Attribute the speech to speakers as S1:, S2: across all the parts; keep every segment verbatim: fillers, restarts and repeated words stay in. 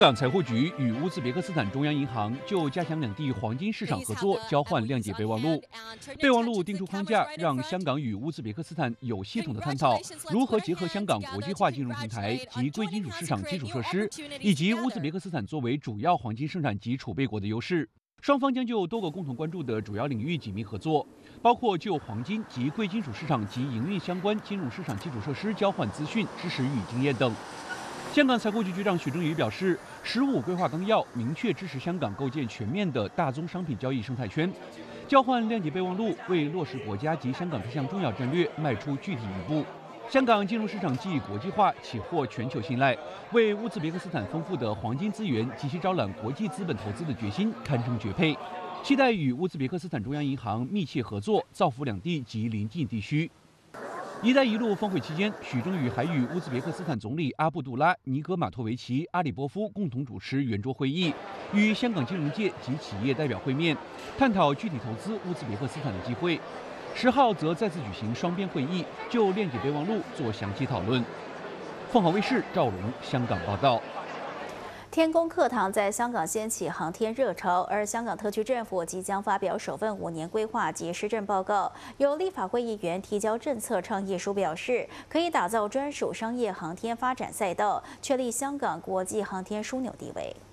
S1: 港财货局与乌兹别克斯坦中央银行就加强两地黄金市场合作，交换谅解备忘录。备忘录定出框架，让香港与乌兹别克斯坦有系统的探讨如何结合香港国际化金融平台及贵金属市场基础设施，以及乌兹别克斯坦作为主要黄金生产及储备国的优势。双方将就多个共同关注的主要领域紧密合作，包括就黄金及贵金属市场及营运相关金融市场基础设施交换资讯、知识与经验等。香港财会局局长许正宇表示，“十五规划纲要”明确支持香港构建全面的大宗商品交易生态圈，交换谅解备忘录为落实国家及香港这项重要战略迈出具体一步。香港金融市场既国际化且获全球信赖，为乌兹别克斯坦丰富的黄金资源及其招揽国际资本投资的决心堪称绝配。期待与乌兹别克斯坦中央银行密切合作，造福两地及邻近地区。“一带一路”峰会期间，许正宇还与乌兹别克斯坦总理阿布杜拉·尼格马托维奇·阿里波夫共同主持圆桌会议，与香港金融界及企业代表会面，探讨具体投资乌兹别克斯坦的机会。十号则再次举行双边会议，就谅解备忘录做详细讨论。凤凰卫视赵荣香港报道。
S2: 天宫课堂在香港掀起航天热潮，而香港特区政府即将发表首份五年规划及施政报告。有立法会议员提交政策倡议书，表示可以打造专属商业航天发展赛道，确立香港国际航天枢纽地位。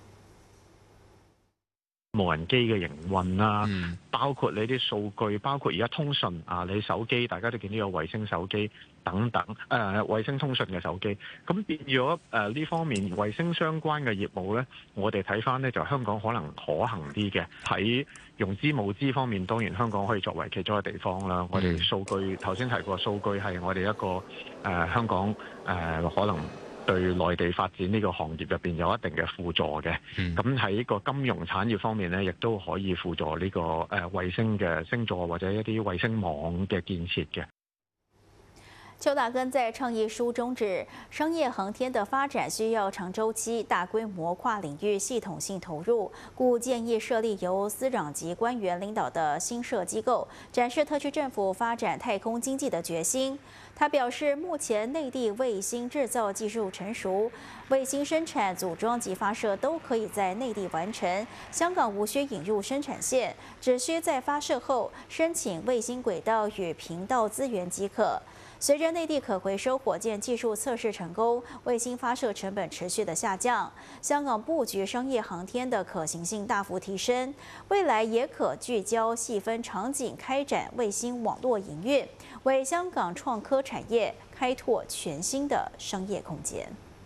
S3: 無人機嘅營運啦，嗯、包括你啲數據，包括而家通訊啊，你手機大家都見到有衛星手機等等，誒、呃、衛星通訊嘅手機，咁變咗誒呢方面衛星相關嘅業務咧，我哋睇翻咧就香港可能可行啲嘅。喺融資募資方面，當然香港可以作為其中一個地方啦。我哋數據頭先提過，數據係我哋一個誒、呃、香港誒、呃、可能。對內地發展呢個行業入邊有一定嘅輔助嘅，咁喺呢個金融產業方面呢，亦都可以輔助呢個誒衛星嘅星座或者一啲衛星網嘅建設嘅。
S2: 邱大根在倡议书中指，商业航天的发展需要长周期、大规模、跨领域系统性投入，故建议设立由司长级官员领导的新设机构，展示特区政府发展太空经济的决心。他表示，目前内地卫星制造技术成熟，卫星生产、组装及发射都可以在内地完成，香港无需引入生产线，只需在发射后申请卫星轨道与频道资源即可。随着内地可回收火箭技术测试成功，卫星发射成本持续的下降，香港布局商业航天的可行性大幅提升。未来也可聚焦细分场景开展卫星网络营运，为香港创科产业开拓全新的商业空间。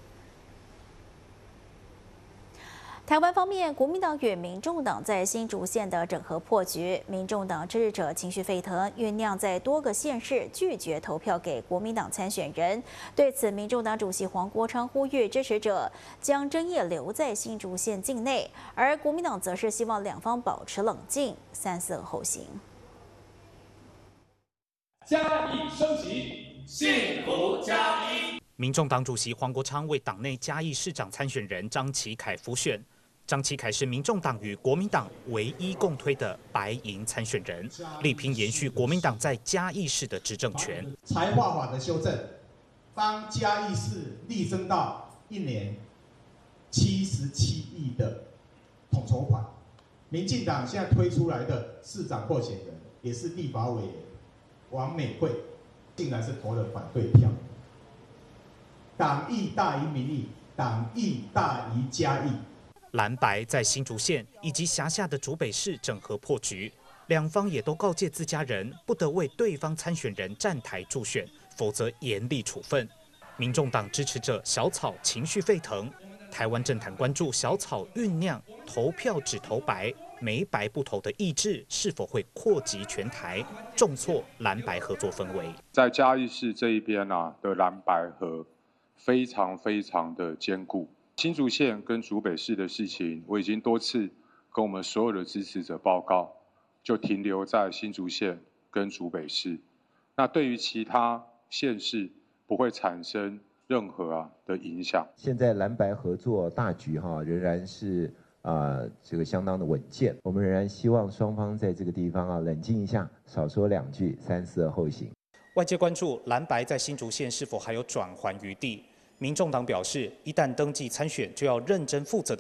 S2: 台湾方面，国民党与民众党在新竹县的整合破局，民众党支持者情绪沸腾，酝酿在多个县市拒绝投票给国民党参选人。对此，民众党主席黄国昌呼吁支持者将争议留在新竹县境内，而国民党则是希望两方保持冷静，三思而后行。
S4: 嘉义升旗，幸福嘉义。
S5: 民众党主席黄国昌为党内嘉义市长参选人张启凯辅选。张启凯是民众党与国民党唯一共推的白银参选人，力拼延续国民党在嘉义市的执政权。
S6: 财划法的修正，帮嘉义市力争到一年七十七亿的统筹款。民进党现在推出来的市长候选人也是立法委员王美惠，竟然是投了反对票。党意大于民意，党意大于嘉义。
S5: 蓝白在新竹县以及辖下的竹北市整合破局，两方也都告诫自家人不得为对方参选人站台助选，否则严厉处分。民众党支持者小草情绪沸腾，台湾政坛关注小草酝酿投票只投白，没白不投的意志是否会扩及全台，重挫蓝白合作氛围。
S7: 在嘉义市这一边啊的蓝白合非常非常的坚固。新竹县跟竹北市的事情，我已经多次跟我们所有的支持者报告，就停留在新竹县跟竹北市。那对于其他县市不会产生任何啊的影响。
S8: 现在蓝白合作大局哈、啊、仍然是啊、呃、这个相当的稳健，我们仍然希望双方在这个地方啊冷静一下，少说两句，三思而后行。
S5: 外界关注蓝白在新竹县是否还有转圜余地。民众党表示，一旦登记参选，就要认真负责的